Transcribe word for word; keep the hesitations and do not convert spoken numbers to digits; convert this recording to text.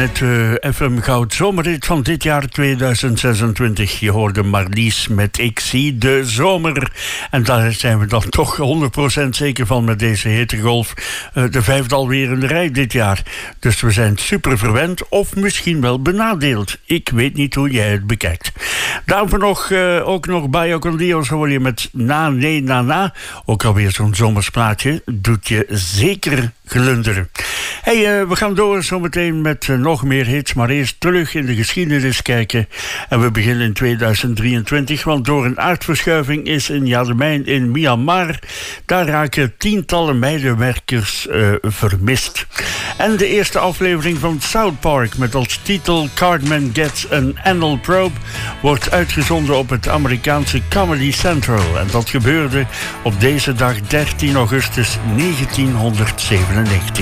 het uh, F M Goud Zomerrit van dit jaar tweeduizend zesentwintig. Je hoorde Marlies met Ik zie de zomer. En daar zijn we dan toch honderd procent zeker van met deze hittegolf. Uh, de vijfde alweer in de rij dit jaar. Dus we zijn super verwend of misschien wel benadeeld. Ik weet niet hoe jij het bekijkt. Daarvoor nog, uh, ook nog Bayo con Dio, zo wil je met Na, Nee, Na, Na. Ook alweer zo'n zomersplaatje. Doet je zeker glunderen. Hey, uh, we gaan door zometeen met uh, nog meer hits, maar eerst terug in de geschiedenis kijken. En we beginnen in tweeduizend drieëntwintig, want door een aardverschuiving is in Jademijn in Myanmar, daar raken tientallen mijnwerkers uh, vermist. En de eerste aflevering van South Park met als titel Cartman Gets an Anal Probe wordt uitgezonden op het Amerikaanse Comedy Central. En dat gebeurde op deze dag dertien augustus negentienhonderdzevenennegentig.